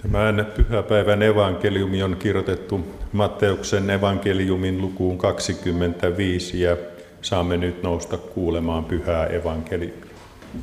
Tämän pyhäpäivän evankeliumi on kirjoitettu Matteuksen evankeliumin lukuun 25 ja saamme nyt nousta kuulemaan pyhää evankeliumia.